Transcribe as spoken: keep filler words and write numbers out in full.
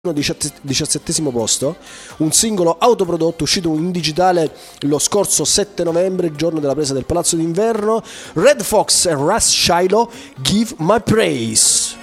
diciassettesimo posto, un singolo autoprodotto uscito in digitale lo scorso sette novembre, il giorno della presa del Palazzo d'Inverno. Red Fox e Russ Shiloh, Give My Praise.